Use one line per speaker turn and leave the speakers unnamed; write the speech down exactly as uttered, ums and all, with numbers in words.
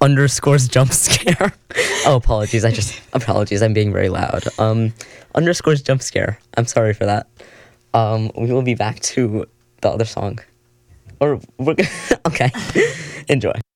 underscores jump scare. Oh, apologies. I just apologies. I'm being very loud. Um, underscores jump scare. I'm sorry for that. Um, we will be back to the other song, or we're okay. Enjoy.